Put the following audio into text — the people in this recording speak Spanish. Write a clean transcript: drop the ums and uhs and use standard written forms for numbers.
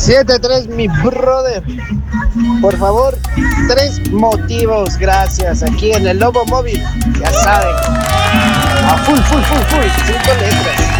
7-3, mi brother. Por favor, 3 motivos, gracias. Aquí en el Lobo Móvil, ya saben. A full, 5 letras.